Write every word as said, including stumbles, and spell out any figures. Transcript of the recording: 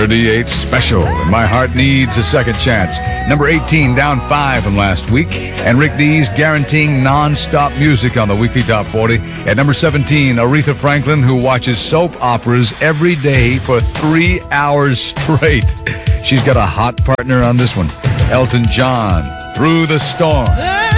thirty-eight Special, and My Heart Needs a Second Chance. Number eighteen, down five from last week. And Rick Dees guaranteeing non-stop music on the Weekly Top forty. At number seventeen, Aretha Franklin, who watches soap operas every day for three hours straight. She's got a hot partner on this one. Elton John, Through the Storm.